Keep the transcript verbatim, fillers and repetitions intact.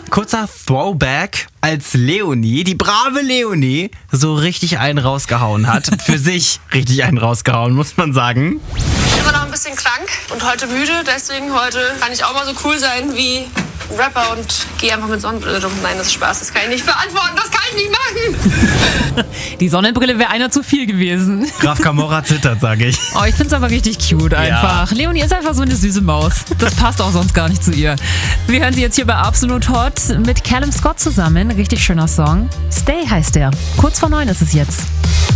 Kurzer Throwback, als Leonie, die brave Leonie, so richtig einen rausgehauen hat. Für sich richtig einen rausgehauen, muss man sagen. Ich bin immer noch ein bisschen krank und heute müde, deswegen heute kann ich auch mal so cool sein wie ein Rapper und gehe einfach mit Sonnenbrille rum. Nein, das ist Spaß, das kann ich nicht verantworten, das kann ich nicht machen. Die Sonnenbrille wäre einer zu viel gewesen. Graf Camorra zittert, sage ich. Oh, ich find's aber richtig cute einfach. Ja. Leonie ist einfach so eine süße Maus. Das passt auch sonst gar nicht zu ihr. Wir hören sie jetzt hier bei Absolut Hot mit Callum Scott zusammen. Richtig schöner Song. Stay heißt der. Kurz vor neun ist es jetzt.